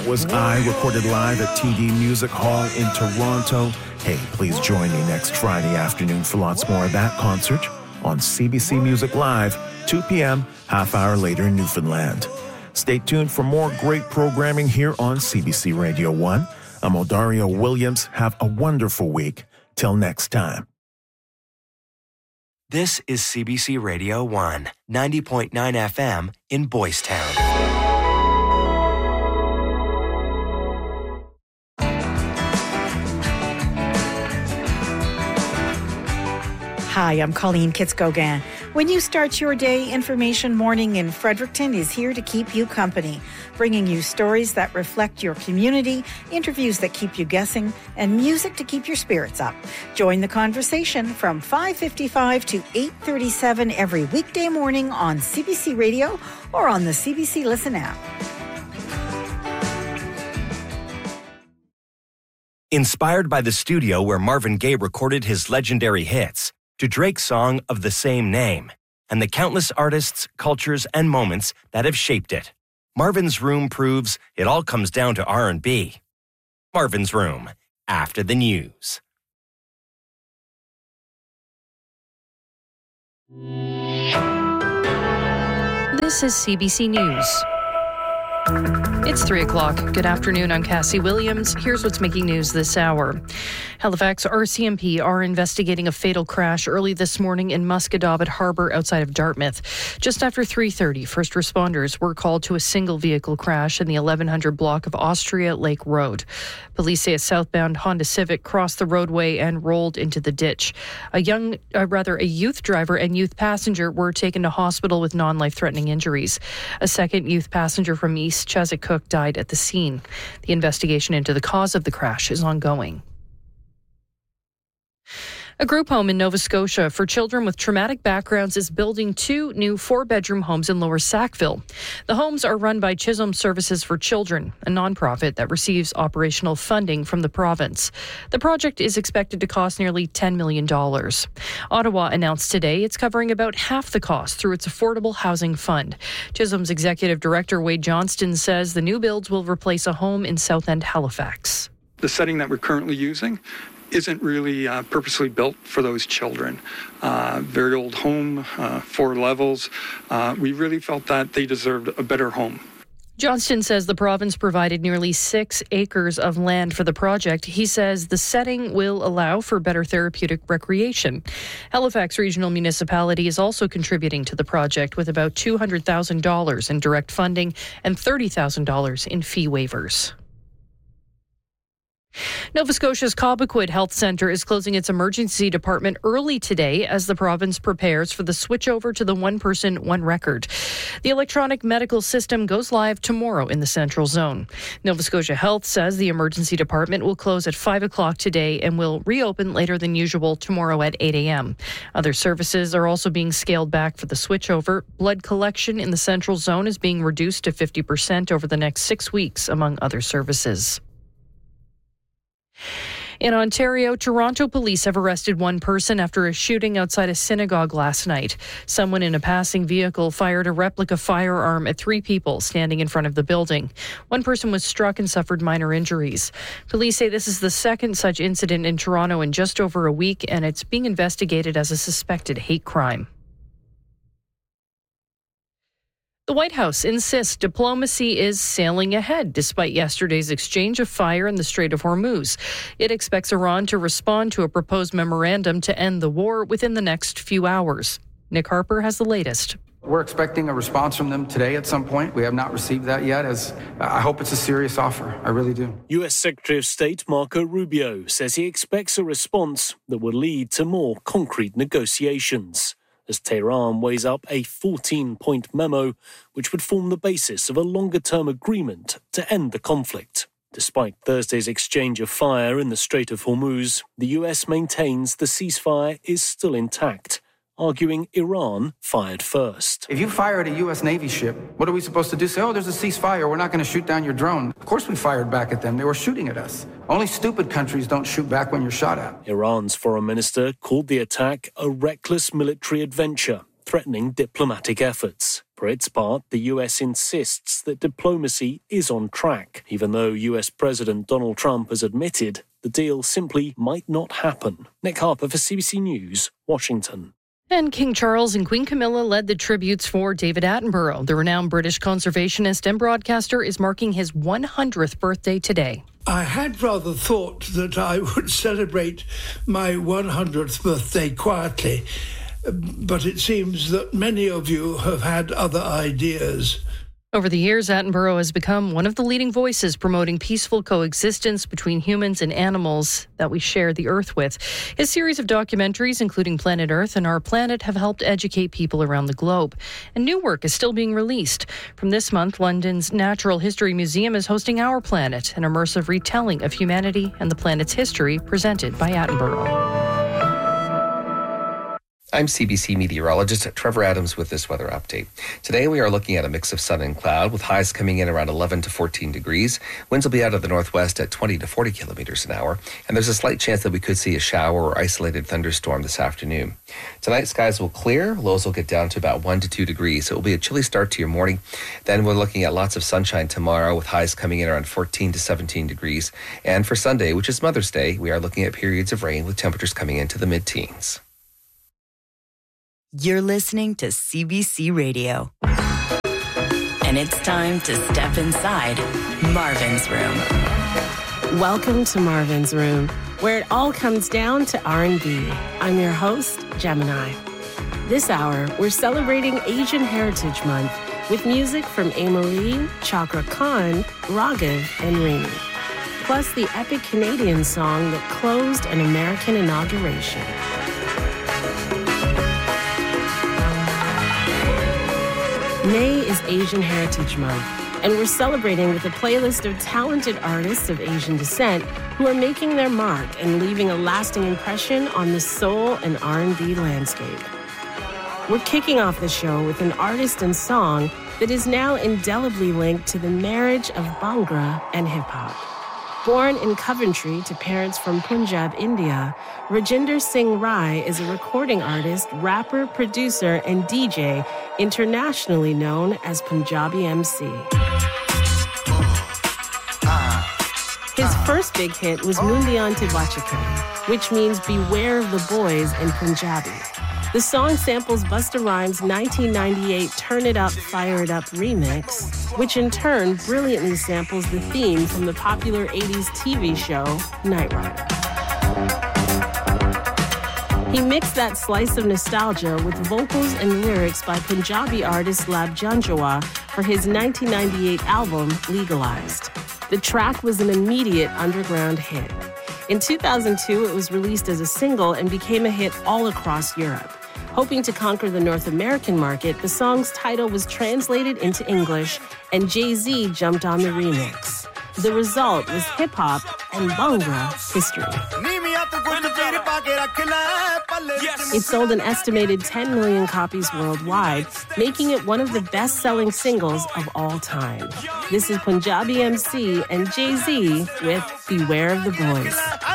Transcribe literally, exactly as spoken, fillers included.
Was I recorded live at T D Music Hall in Toronto? Hey, please join me next Friday afternoon for lots more of that concert on C B C Music Live, two p.m., half hour later in Newfoundland. Stay tuned for more great programming here on C B C Radio one. I'm Odario Williams. Have a wonderful week. Till next time. This is C B C Radio one, ninety point nine F M in Boys Town. Hi, I'm Colleen Kitz-Gauguin. When you start your day, Information Morning in Fredericton is here to keep you company, bringing you stories that reflect your community, interviews that keep you guessing, and music to keep your spirits up. Join the conversation from five fifty-five to eight thirty-seven every weekday morning on C B C Radio or on the C B C Listen app. Inspired by the studio where Marvin Gaye recorded his legendary hits, to Drake's song of the same name, and the countless artists, cultures, and moments that have shaped it, Marvin's Room proves it all comes down to R and B. Marvin's Room, after the news. This is C B C News. It's three o'clock. Good afternoon. I'm Cassie Williams. Here's what's making news this hour. Halifax R C M P are investigating a fatal crash early this morning in Musquodoboit Harbour outside of Dartmouth. Just after three thirty, first responders were called to a single vehicle crash in the eleven hundred block of Austria Lake Road. Police say a southbound Honda Civic crossed the roadway and rolled into the ditch. A young, uh, rather a youth driver and youth passenger were taken to hospital with non-life-threatening injuries. A second youth passenger from East Chesapeake died at the scene. The investigation into the cause of the crash is ongoing. A group home in Nova Scotia for children with traumatic backgrounds is building two new four-bedroom homes in Lower Sackville. The homes are run by Chisholm Services for Children, a nonprofit that receives operational funding from the province. The project is expected to cost nearly ten million dollars. Ottawa announced today it's covering about half the cost through its Affordable Housing Fund. Chisholm's Executive Director Wade Johnston says the new builds will replace a home in South End Halifax. The setting that we're currently using isn't really uh, purposely built for those children. Uh, very old home, uh, four levels. Uh, we really felt that they deserved a better home. Johnston says the province provided nearly six acres of land for the project. He says the setting will allow for better therapeutic recreation. Halifax Regional Municipality is also contributing to the project with about two hundred thousand dollars in direct funding and thirty thousand dollars in fee waivers. Nova Scotia's Cobequid Health Centre is closing its emergency department early today as the province prepares for the switchover to the one person, one record. The electronic medical system goes live tomorrow in the Central Zone. Nova Scotia Health says the emergency department will close at five o'clock today and will reopen later than usual tomorrow at eight a.m. Other services are also being scaled back for the switchover. Blood collection in the Central Zone is being reduced to fifty percent over the next six weeks, among other services. In Ontario, Toronto police have arrested one person after a shooting outside a synagogue last night. Someone in a passing vehicle fired a replica firearm at three people standing in front of the building. One person was struck and suffered minor injuries. Police say this is the second such incident in Toronto in just over a week, and it's being investigated as a suspected hate crime. The White House insists diplomacy is sailing ahead despite yesterday's exchange of fire in the Strait of Hormuz. It expects Iran to respond to a proposed memorandum to end the war within the next few hours. Nick Harper has the latest. We're expecting a response from them today at some point. We have not received that yet. As I hope it's a serious offer. I really do. U S Secretary of State Marco Rubio says he expects a response that will lead to more concrete negotiations, as Tehran weighs up a fourteen-point memo which would form the basis of a longer-term agreement to end the conflict. Despite Thursday's exchange of fire in the Strait of Hormuz, the U S maintains the ceasefire is still intact, arguing Iran fired first. If you fire at a U S Navy ship, what are we supposed to do? Say, oh, there's a ceasefire, we're not going to shoot down your drone. Of course we fired back at them. They were shooting at us. Only stupid countries don't shoot back when you're shot at. Iran's foreign minister called the attack a reckless military adventure, threatening diplomatic efforts. For its part, the U S insists that diplomacy is on track, even though U S President Donald Trump has admitted the deal simply might not happen. Nick Harper for C B C News, Washington. And King Charles and Queen Camilla led the tributes for David Attenborough. The renowned British conservationist and broadcaster is marking his one hundredth birthday today. I had rather thought that I would celebrate my one hundredth birthday quietly, but it seems that many of you have had other ideas. Over the years, Attenborough has become one of the leading voices promoting peaceful coexistence between humans and animals that we share the Earth with. His series of documentaries, including Planet Earth and Our Planet, have helped educate people around the globe. And new work is still being released. From this month, London's Natural History Museum is hosting Our Planet, an immersive retelling of humanity and the planet's history presented by Attenborough. I'm C B C meteorologist Trevor Adams with this weather update. Today we are looking at a mix of sun and cloud with highs coming in around eleven to fourteen degrees. Winds will be out of the northwest at twenty to forty kilometers an hour. And there's a slight chance that we could see a shower or isolated thunderstorm this afternoon. Tonight skies will clear. Lows will get down to about one to two degrees. So it will be a chilly start to your morning. Then we're looking at lots of sunshine tomorrow with highs coming in around fourteen to seventeen degrees. And for Sunday, which is Mother's Day, we are looking at periods of rain with temperatures coming into the mid-teens. You're listening to C B C Radio. And it's time to step inside Marvin's Room. Welcome to Marvin's Room, where it all comes down to R and B. I'm your host, Gemini. This hour, we're celebrating Asian Heritage Month with music from A-Marie, Chakra Khan, Raghav, and Remy. Plus the epic Canadian song that closed an American inauguration. May is Asian Heritage Month, and we're celebrating with a playlist of talented artists of Asian descent who are making their mark and leaving a lasting impression on the soul and R and B landscape. We're kicking off the show with an artist and song that is now indelibly linked to the marriage of Bhangra and hip-hop. Born in Coventry to parents from Punjab, India, Rajinder Singh Rai is a recording artist, rapper, producer, and D J internationally known as Punjabi M C. His first big hit was Mundian Te Bachake, which means beware of the boys in Punjabi. The song samples Busta Rhymes' nineteen ninety-eight Turn It Up, Fire It Up remix, which in turn brilliantly samples the theme from the popular eighties T V show Knight Rider. He mixed that slice of nostalgia with vocals and lyrics by Punjabi artist Lab Janjawa for his nineteen ninety-eight album Legalized. The track was an immediate underground hit. In two thousand two, it was released as a single and became a hit all across Europe. Hoping to conquer the North American market, the song's title was translated into English, and Jay-Z jumped on the remix. The result was hip-hop and Bhangra history. It sold an estimated ten million copies worldwide, making it one of the best-selling singles of all time. This is Punjabi M C and Jay-Z with Beware of the Boys.